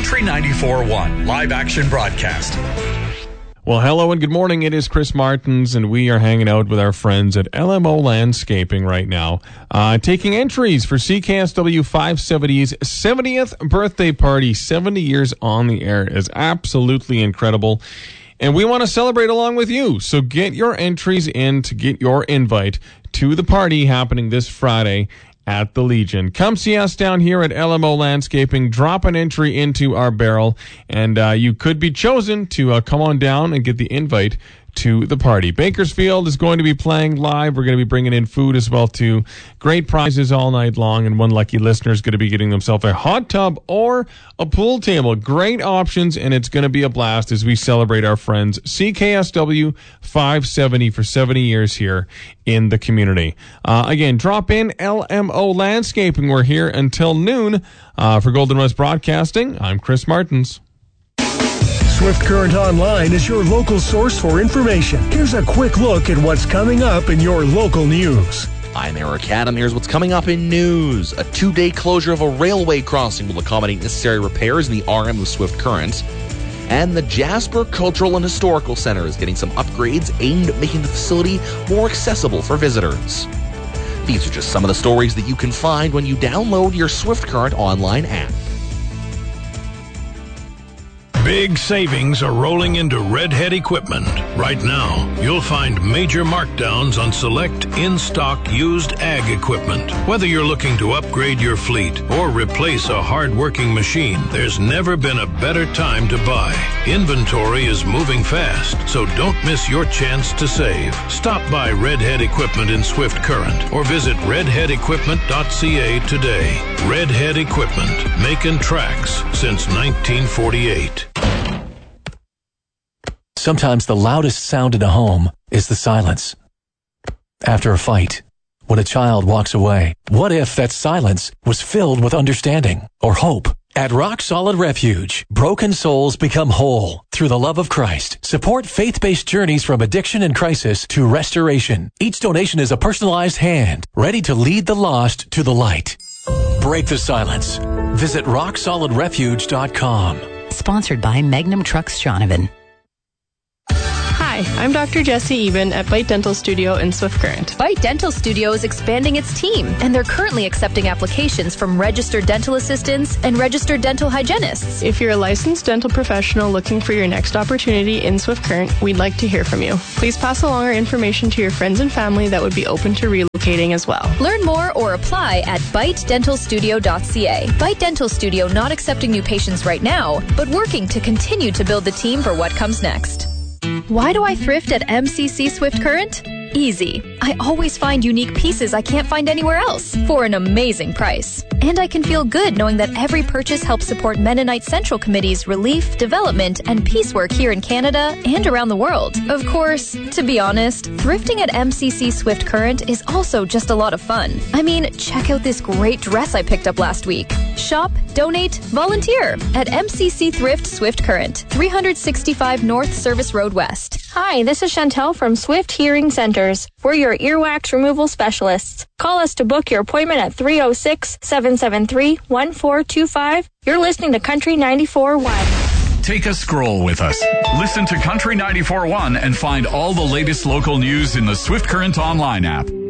Country 94.1 live action broadcast. Well, hello and good morning. It is Chris Martins, and we are hanging out with our friends at LMO Landscaping right now, taking entries for CKSW 570's 70th birthday party. 70 years on the air is absolutely incredible, and we want to celebrate along with you. So get your entries in to get your invite to the party happening this Friday at the Legion. Come see us down here at LMO Landscaping. Drop an entry into our barrel, and you could be chosen to come on down and get the invite to the party. Bakersfield is going to be playing live. We're going to be bringing in food as well too. Great prizes all night long, and one lucky listener is going to be getting themselves a hot tub or a pool table. Great options, and it's going to be a blast as we celebrate our friends CKSW 570 for 70 years here in the community. Again, drop in LMO Landscaping. We're here until noon for Golden West Broadcasting. I'm Chris Martins. Swift Current Online is your local source for information. Here's a quick look at what's coming up in your local news. I'm Eric Adam. Here's what's coming up in news. A 2-day closure of a railway crossing will accommodate necessary repairs in the RM of Swift Current. And the Jasper Cultural and Historical Center is getting some upgrades aimed at making the facility more accessible for visitors. These are just some of the stories that you can find when you download your Swift Current Online app. Big savings are rolling into Redhead Equipment. Right now, you'll find major markdowns on select in-stock used ag equipment. Whether you're looking to upgrade your fleet or replace a hard-working machine, there's never been a better time to buy. Inventory is moving fast, so don't miss your chance to save. Stop by Redhead Equipment in Swift Current or visit redheadequipment.ca today. Redhead Equipment, making tracks since 1948. Sometimes the loudest sound in a home is the silence. After a fight, when a child walks away, what if that silence was filled with understanding or hope? At Rock Solid Refuge, broken souls become whole through the love of Christ. Support faith-based journeys from addiction and crisis to restoration. Each donation is a personalized hand, ready to lead the lost to the light. Break the silence. Visit rocksolidrefuge.com. Sponsored by Magnum Trucks Shaunavon. Hi, I'm Dr. Jessie Eben at Bite Dental Studio in Swift Current. Bite Dental Studio is expanding its team, and they're currently accepting applications from registered dental assistants and registered dental hygienists. If you're a licensed dental professional looking for your next opportunity in Swift Current, we'd like to hear from you. Please pass along our information to your friends and family that would be open to relocating as well. Learn more or apply at bitedentalstudio.ca. Bite Dental Studio not accepting new patients right now, but working to continue to build the team for what comes next. Why do I thrift at MCC Swift Current? Easy. I always find unique pieces I can't find anywhere else for an amazing price. And I can feel good knowing that every purchase helps support Mennonite Central Committee's relief, development, and peace work here in Canada and around the world. Of course, to be honest, thrifting at MCC Swift Current is also just a lot of fun. I mean, check out this great dress I picked up last week. Shop, donate, volunteer at MCC Thrift Swift Current, 365 North Service Road West. Hi, this is Chantel from Swift Hearing Centers. We're your earwax removal specialists. Call us to book your appointment at 306-773-1425. You're listening to Country 94.1. Take a scroll with us. Listen to Country 94.1 and find all the latest local news in the Swift Current Online app.